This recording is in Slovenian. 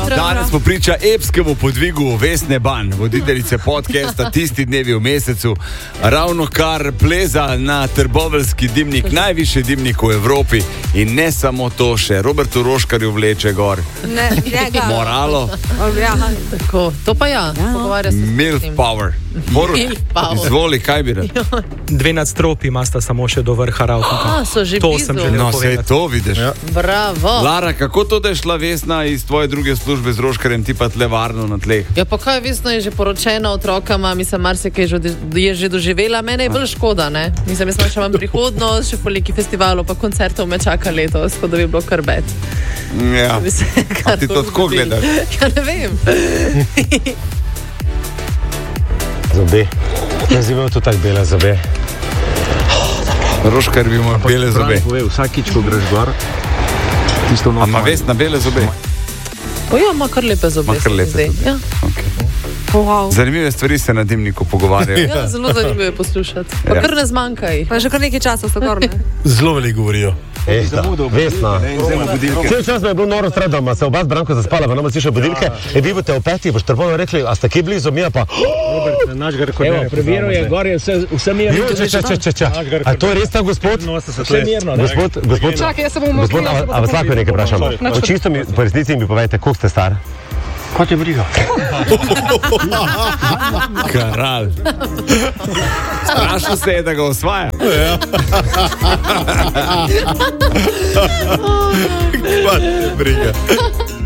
Danes smo priča epskemu podvigu Vesne Ban, voditeljice podcasta Tisti dnevi v mesecu, ravno kar pleza na trboveljski dimnik, najvišji dimnik v Evropi in ne samo to, še Robertu Roškarju vleče gor. Moralo. Tako, to pa ja. Milf power. Izvoli, kaj bi rad? 2 nadstropji imasta samo še do vrha Ravnika. So že to blizu. sem želel No, povedati. sej to vidiš. Ja. Bravo. Lara, kako to, da je šla Vesna iz tvoje druge službe z Roškarjem, ti pa tle varno na tleh? Ja, pa kaj, Vesna je že poročena otrokama, mislim, marsikaj je že doživela, mene je bolj škoda, ne? Mislim, jaz še imam prihodnost, še poliki festivalov, pa koncertov me čaka letos, tako da bi bilo kar bed. Ja, a ti to tako gledaš? Ja, ne vem. Zobe. Jaz imam tu tako bele zobe. Roškar bi imel bele zobe. Vsakič, ko greš gor, tisto noč. A ima Vesna bele zobe? O ja, ima kar lepe zobe. Ima kar se mi lepe zdi. zobe. Ja. Okay. Wow. Zanimive stvari se na dimniku pogovarjajo. Ja, zelo zanimivo je poslušati. Pa Ja. kar ne zmanjka jih. Pa že kar nekaj časa so gor, ne? Zelo veliko govorijo. Vesna. Cel čas me je bilo noro sred doma, se oba z Branko zaspala, pa nam slišal budilke. Vi boste v petih, boš trpolno rekli, a ste kje blizu, mi pa... Evo, preveril je, gor je vse mirno. Če. A to je res ta gospod? Vse mirno, ne? Gospod, Čakaj, jaz se bom gospod, a vas lahko nekaj vprašam? Čisto mi, po resnici mi povejte, koliko ste star? Kot je briga. Kralj. Strašno se je, da ga osvaja. Kva te briga.